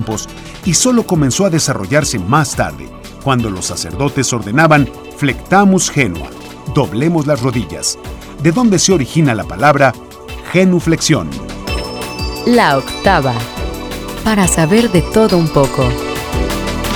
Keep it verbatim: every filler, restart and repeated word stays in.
tiempos y solo comenzó a desarrollarse más tarde, cuando los sacerdotes ordenaban flectamus genua, doblemos las rodillas, de donde se origina la palabra genuflexión. La octava, para saber de todo un poco.